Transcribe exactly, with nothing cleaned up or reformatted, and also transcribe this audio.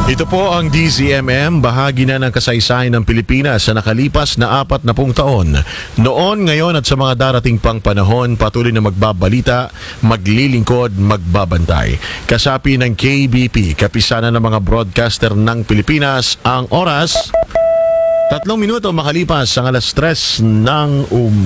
Ito po ang D Z M M, bahagi na ng kasaysayan ng Pilipinas sa nakalipas na apat na pung taon. Noon, ngayon at sa mga darating pang panahon, patuloy na magbabalita, maglilingkod, magbabantay. Kasapi ng K B P, kapisanan ng mga broadcaster ng Pilipinas, ang oras, tatlong minuto makalipas ang alas tres ng um